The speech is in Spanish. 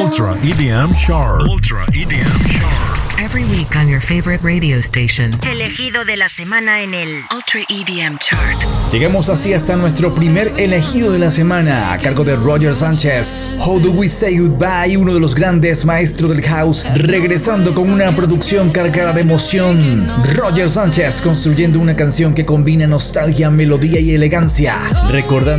Ultra EDM Chart. Ultra EDM Chart. Every week on your favorite radio station. Elegido de la semana en el Ultra EDM Chart. Llegamos así hasta nuestro primer elegido de la semana, a cargo de Roger Sánchez. How Do We Say Goodbye, uno de los grandes maestros del house, regresando con una producción cargada de emoción. Roger Sánchez construyendo una canción que combina nostalgia, melodía y elegancia, recordando